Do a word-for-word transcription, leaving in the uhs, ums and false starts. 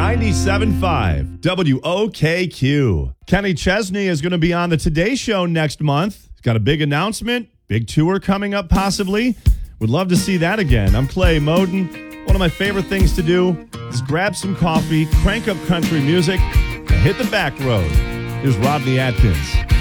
ninety-seven point five W O K Q. Kenny Chesney is going to be on the Today Show next month. He's got a big announcement, big tour coming up possibly. Would love to see that again. I'm Clay Moden. One of my favorite things to do is grab some coffee, crank up country music, and hit the back road. Here's Rodney Atkins.